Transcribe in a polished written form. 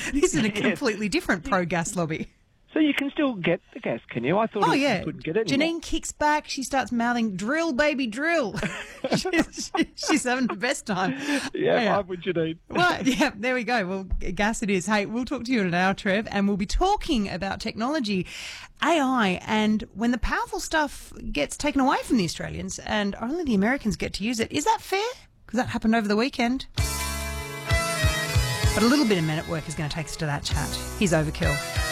This is a completely different pro-gas lobby. So you can still get the gas, can you? I thought you couldn't get it anymore. Janine kicks back. She starts mouthing, "Drill, baby, drill." she's having the best time. Yeah, I'm with Janine. Well, yeah, there we go. Well, gas it is. Hey, we'll talk to you in an hour, Trev, and we'll be talking about technology, AI, and when the powerful stuff gets taken away from the Australians and only the Americans get to use it. Is that fair? Because that happened over the weekend. But a little bit of Men at Work is going to take us to that chat. Here's Overkill.